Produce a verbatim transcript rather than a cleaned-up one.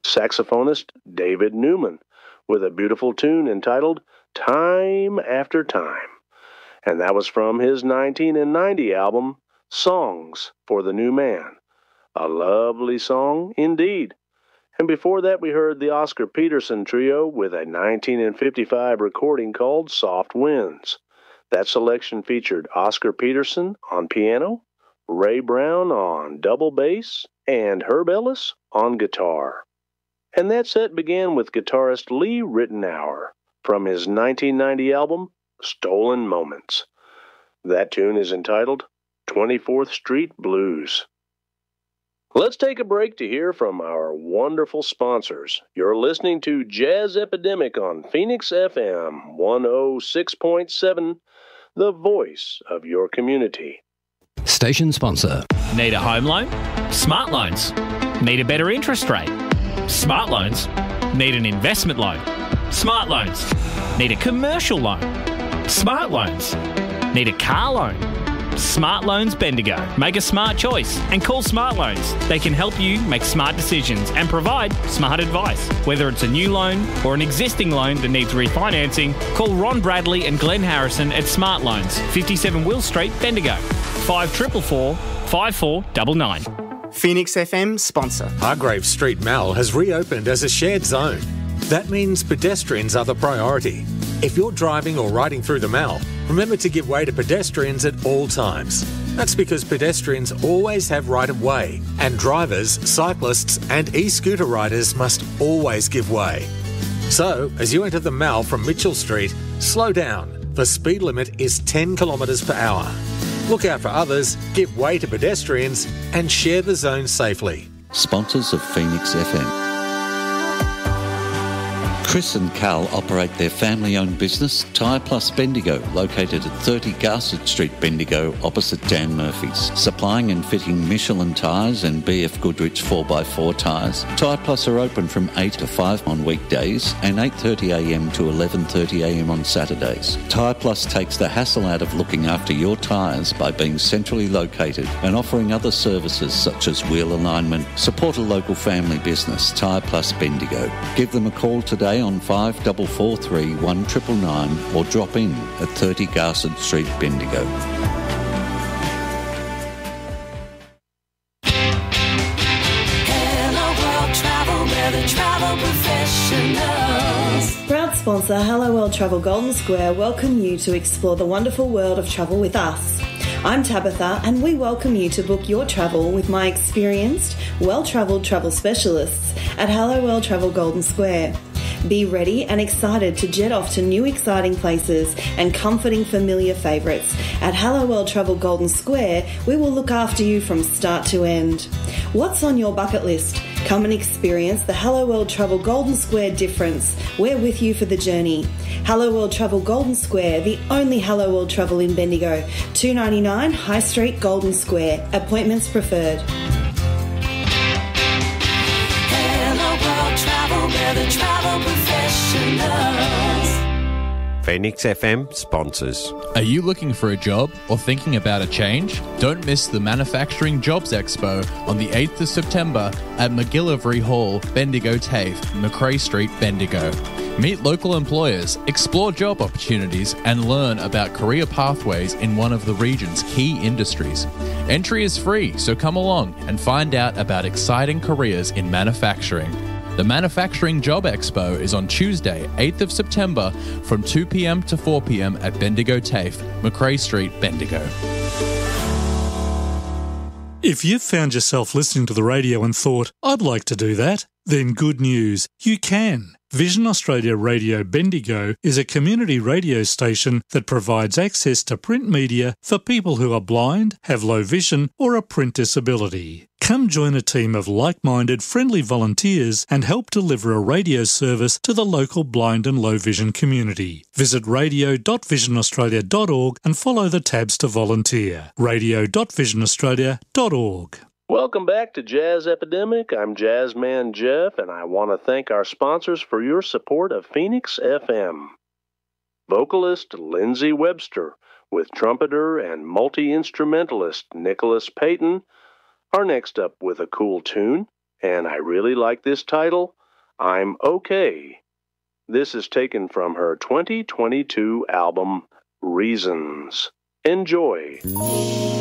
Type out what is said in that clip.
saxophonist David Newman, with a beautiful tune entitled Time After Time. And that was from his nineteen ninety album, Songs for the New Man. A lovely song indeed. And before that, we heard the Oscar Peterson Trio with a nineteen fifty-five recording called Soft Winds. That selection featured Oscar Peterson on piano, Ray Brown on double bass, and Herb Ellis on guitar. And that set began with guitarist Lee Ritenour from his nineteen ninety album, Stolen Moments. That tune is entitled twenty-fourth Street Blues. Let's take a break to hear from our wonderful sponsors. You're listening to Jazz Epidemic on Phoenix F M one oh six point seven, the voice of your community. Station sponsor. Need a home loan? Smart Loans. Need a better interest rate? Smart Loans. Need an investment loan? Smart Loans. Need a commercial loan? Smart Loans. Need a car loan? Smart Loans Bendigo. Make a smart choice and call Smart Loans. They can help you make smart decisions and provide smart advice. Whether it's a new loan or an existing loan that needs refinancing, call Ron Bradley and Glenn Harrison at Smart Loans, fifty-seven Will Street, Bendigo. five four four, five four nine nine. Phoenix F M sponsor. Hargrave Street Mall has reopened as a shared zone. That means pedestrians are the priority. If you're driving or riding through the mall, remember to give way to pedestrians at all times. That's because pedestrians always have right-of-way, and drivers, cyclists and e-scooter riders must always give way. So, as you enter the mall from Mitchell Street, slow down. The speed limit is ten kilometres per hour. Look out for others, give way to pedestrians and share the zone safely. Sponsors of Phoenix F M. Chris and Carl operate their family-owned business, Tyre Plus Bendigo, located at thirty Garsett Street, Bendigo, opposite Dan Murphy's. Supplying and fitting Michelin tyres and B F Goodrich four by four tyres. Tyre Plus are open from eight to five on weekdays and eight thirty a m to eleven thirty a m on Saturdays. Tyre Plus takes the hassle out of looking after your tyres by being centrally located and offering other services such as wheel alignment. Support a local family business, Tyre Plus Bendigo. Give them a call today on five four four three, one nine nine nine or drop in at thirty Garsett Street, Bendigo. Hello World Travel, we're the travel professionals. Proud sponsor Hello World Travel Golden Square welcome you to explore the wonderful world of travel with us. I'm Tabitha and we welcome you to book your travel with my experienced, well-travelled travel specialists at Hello World Travel Golden Square. Be ready and excited to jet off to new exciting places and comforting familiar favourites. At Hello World Travel Golden Square, we will look after you from start to end. What's on your bucket list? Come and experience the Hello World Travel Golden Square difference. We're with you for the journey. Hello World Travel Golden Square, the only Hello World Travel in Bendigo. two ninety-nine High Street, Golden Square. Appointments preferred. We're the travel professionals. Phoenix F M sponsors. Are you looking for a job or thinking about a change? Don't miss the Manufacturing Jobs Expo on the eighth of September at McGillivray Hall, Bendigo TAFE, Macrae Street, Bendigo. Meet local employers, explore job opportunities, and learn about career pathways in one of the region's key industries. Entry is free, so come along and find out about exciting careers in manufacturing. The Manufacturing Job Expo is on Tuesday, eighth of September from two p m to four p m at Bendigo TAFE, Macrae Street, Bendigo. If you've found yourself listening to the radio and thought, I'd like to do that, then good news, you can. Vision Australia Radio Bendigo is a community radio station that provides access to print media for people who are blind, have low vision or a print disability. Come join a team of like-minded, friendly volunteers and help deliver a radio service to the local blind and low vision community. Visit radio dot vision australia dot org and follow the tabs to volunteer. radio dot vision australia dot org. Welcome back to Jazz Epidemic. I'm Jazzman Jeff, and I want to thank our sponsors for your support of Phoenix F M. Vocalist Lindsay Webster with trumpeter and multi-instrumentalist Nicholas Payton are next up with a cool tune, and I really like this title, I'm Okay. This is taken from her twenty twenty-two album, Reasons. Enjoy.